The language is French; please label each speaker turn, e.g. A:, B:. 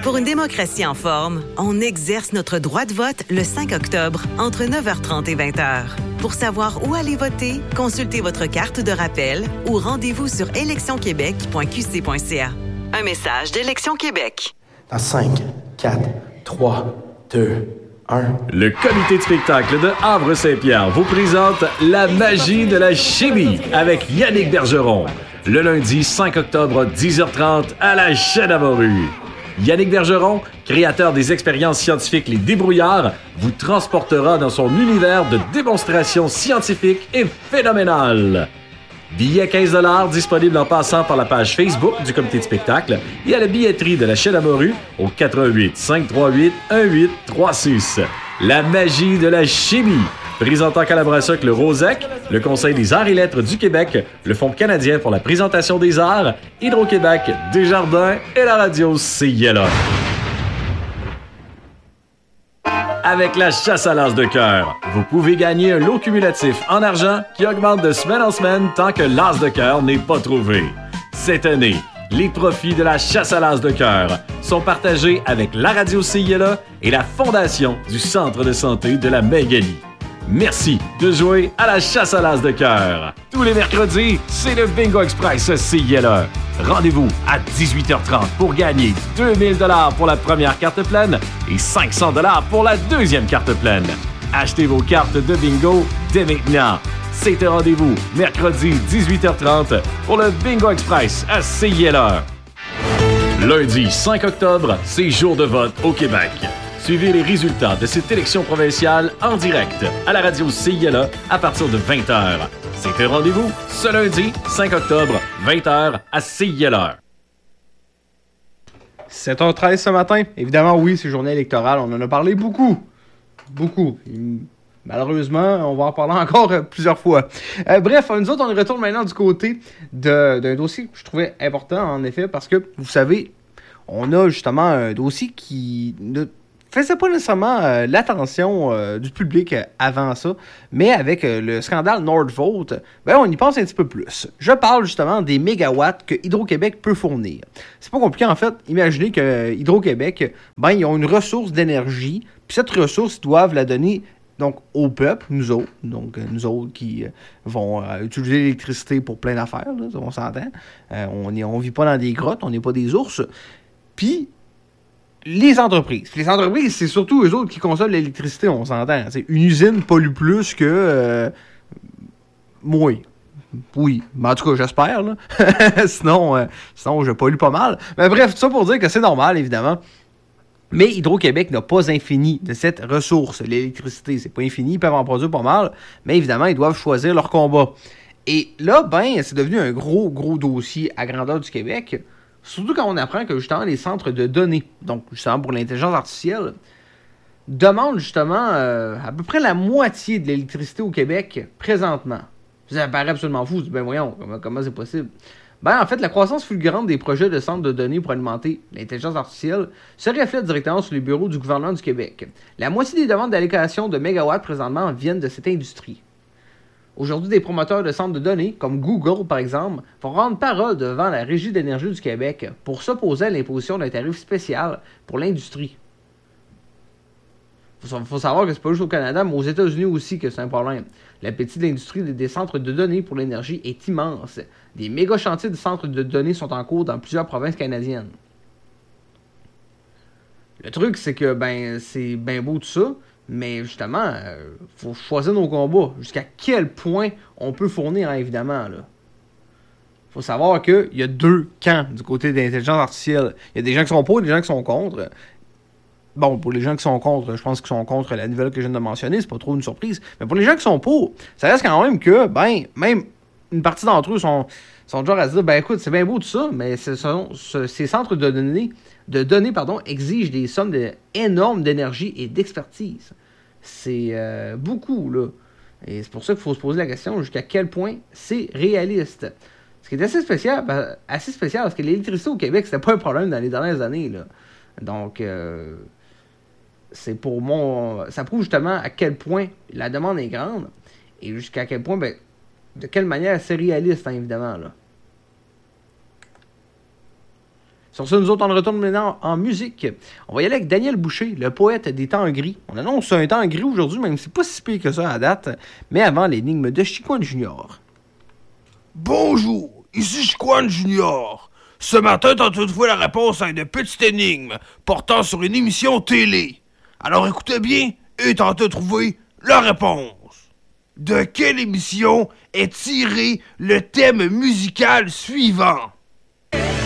A: Pour une démocratie en forme, on exerce notre droit de vote le 5 octobre entre 9h30 et 20h. Pour savoir où aller voter, consultez votre carte de rappel ou rendez-vous sur électionquebec.qc.ca. Un message d'Élection Québec.
B: Dans 5, 4, 3, 2, 1.
C: Le comité de spectacle de Havre-Saint-Pierre vous présente La magie de la chimie avec Yannick Bergeron. Le lundi 5 octobre, 10h30 à la Chêne-à-Morue. Yannick Bergeron, créateur des expériences scientifiques Les Débrouillards, vous transportera dans son univers de démonstrations scientifiques et phénoménales. Billets 15$ disponibles en passant par la page Facebook du comité de spectacle et à la billetterie de la Chêne-à-Morue au 88 538 1836. La magie de la chimie. Présentant en collaboration avec le Rosec, le Conseil des arts et lettres du Québec, le Fonds canadien pour la présentation des arts, Hydro-Québec, Desjardins et la radio CILA. Avec la chasse à l'as de cœur, vous pouvez gagner un lot cumulatif en argent qui augmente de semaine en semaine tant que l'as de cœur n'est pas trouvé. Cette année, les profits de la chasse à l'as de cœur sont partagés avec la radio CILA et la Fondation du Centre de santé de la Magalie. Merci de jouer à la chasse à l'as de cœur. Tous les mercredis, c'est le Bingo Express CILA. Rendez-vous à 18h30 pour gagner 2000$ pour la première carte pleine et 500$ pour la deuxième carte pleine. Achetez vos cartes de bingo dès maintenant. C'est un rendez-vous mercredi 18h30 pour le Bingo Express à CILA. Lundi 5 octobre, c'est jour de vote au Québec. Suivez les résultats de cette élection provinciale en direct à la radio CILA à partir de 20h. C'est un rendez-vous ce lundi 5 octobre, 20h à CILA.
D: 7h13 ce matin. Évidemment, oui, c'est journée électorale. On en a parlé beaucoup. Beaucoup. Malheureusement, on va en parler encore plusieurs fois. Bref, nous autres, on retourne maintenant du côté d'un dossier que je trouvais important, en effet, parce que, vous savez, on a justement un dossier qui ne faisait pas nécessairement l'attention du public avant ça, mais avec le scandale Nordvolt, ben on y pense un petit peu plus. Je parle justement des mégawatts que Hydro-Québec peut fournir. C'est pas compliqué en fait. Imaginez que Hydro-Québec, ben ils ont une ressource d'énergie, puis cette ressource, ils doivent la donner donc au peuple, nous autres, qui vont utiliser l'électricité pour plein d'affaires, là, on s'entend. On vit pas dans des grottes, on n'est pas des ours. Puis les entreprises, c'est surtout eux autres qui consomment l'électricité, on s'entend. C'est une usine pollue plus que moi. Oui, mais en tout cas, j'espère. Là. sinon, je pollue pas mal. Mais bref, tout ça pour dire que c'est normal, évidemment. Mais Hydro-Québec n'a pas infini de cette ressource. L'électricité, c'est pas infini, ils peuvent en produire pas mal, mais évidemment, ils doivent choisir leur combat. Et là, ben, c'est devenu un gros dossier à grandeur du Québec. Surtout quand on apprend que justement les centres de données, donc justement pour l'intelligence artificielle, demandent justement à peu près la moitié de l'électricité au Québec présentement. Ça paraît absolument fou. Ben voyons, comment c'est possible? Ben en fait, la croissance fulgurante des projets de centres de données pour alimenter l'intelligence artificielle se reflète directement sur les bureaux du gouvernement du Québec. La moitié des demandes d'allocation de mégawatts présentement viennent de cette industrie. Aujourd'hui, des promoteurs de centres de données, comme Google par exemple, vont rendre parole devant la Régie d'énergie du Québec pour s'opposer à l'imposition d'un tarif spécial pour l'industrie. Il faut savoir que c'est pas juste au Canada, mais aux États-Unis aussi que c'est un problème. L'appétit de l'industrie des centres de données pour l'énergie est immense. Des méga chantiers de centres de données sont en cours dans plusieurs provinces canadiennes. Le truc, c'est que c'est bien beau tout ça, mais justement, faut choisir nos combats. Jusqu'à quel point on peut fournir, hein, évidemment. Il faut savoir qu'il y a deux camps du côté de l'intelligence artificielle. Il y a des gens qui sont pour et des gens qui sont contre. Bon, pour les gens qui sont contre, je pense qu'ils sont contre la nouvelle que je viens de mentionner, c'est pas trop une surprise. Mais pour les gens qui sont pour, ça reste quand même que, même une partie d'entre eux sont genre à se dire, écoute, c'est bien beau tout ça, mais ces centres de données, exigent des sommes énormes d'énergie et d'expertise. C'est beaucoup, là. Et c'est pour ça qu'il faut se poser la question jusqu'à quel point c'est réaliste. Ce qui est assez spécial parce que l'électricité au Québec, c'était pas un problème dans les dernières années, là. Donc, ça prouve justement à quel point la demande est grande et jusqu'à quel point, de quelle manière c'est réaliste, hein, évidemment, là. Sur ça, nous autres, on retourne maintenant en musique. On va y aller avec Daniel Boucher, le poète des temps gris. On annonce un temps gris aujourd'hui, même si c'est pas si pire que ça à date. Mais avant l'énigme de Chicoine Junior.
E: Bonjour, ici Chicoine Junior. Ce matin, t'as trouvé la réponse à une petite énigme portant sur une émission télé. Alors écoutez bien et tentez de trouver la réponse. De quelle émission est tiré le thème musical suivant?